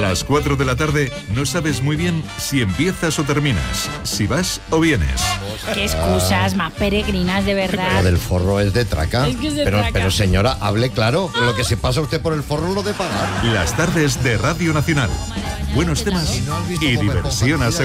las 4 de la tarde no sabes muy bien si empiezas o terminas, si vas o vienes. Qué excusas más peregrinas, de verdad. Lo del forro es de traca. Es que es de pero, traca. pero señora, hable claro. Lo que se pasa usted por el forro lo de pagar. Las tardes de Radio Nacional. Buenos temas y diversión asegurada.